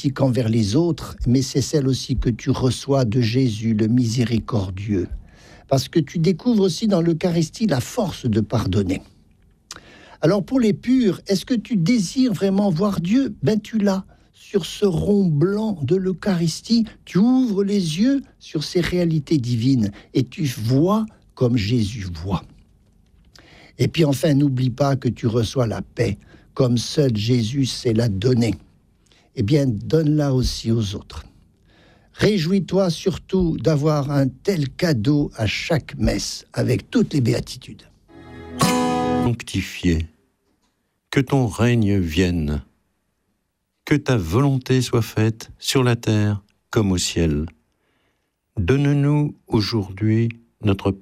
pratique envers les autres, mais c'est celle aussi que tu reçois de Jésus, le miséricordieux. Parce que tu découvres aussi dans l'Eucharistie la force de pardonner. Alors pour les purs, est-ce que tu désires vraiment voir Dieu ? Ben tu l'as. Sur ce rond blanc de l'Eucharistie, tu ouvres les yeux sur ces réalités divines et tu vois comme Jésus voit. Et puis enfin, n'oublie pas que tu reçois la paix, comme seul Jésus sait la donner. Eh bien, donne-la aussi aux autres. Réjouis-toi surtout d'avoir un tel cadeau à chaque messe, avec toutes les béatitudes. Sanctifié, que ton règne vienne, que ta volonté soit faite sur la terre comme au ciel. Donne-nous aujourd'hui notre